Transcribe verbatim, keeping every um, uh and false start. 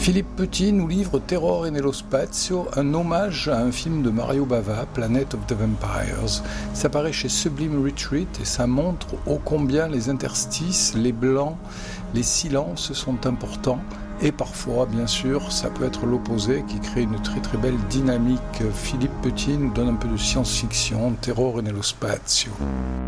Philippe Petit nous livre Terror e nello Spazio, un hommage à un film de Mario Bava, Planet of the Vampires. Ça paraît chez Sublime Retreat et ça montre ô combien les interstices, les blancs, les silences sont importants. Et parfois, bien sûr, ça peut être l'opposé qui crée une très très belle dynamique. Philippe Petit nous donne un peu de science-fiction, Terror e nello Spazio.